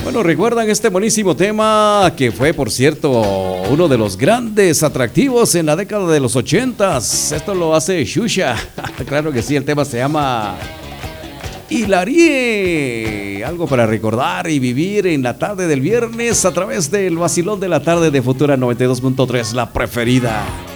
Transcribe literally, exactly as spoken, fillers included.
Bueno, ¿recuerdan este buenísimo tema que fue, por cierto, uno de los grandes atractivos en la década de los ochentas? Esto lo hace Xuxa. Claro que sí, el tema se llama Hilarie. Algo para recordar y vivir en la tarde del viernes a través del vacilón de la tarde de Futura noventa y dos punto tres, la preferida.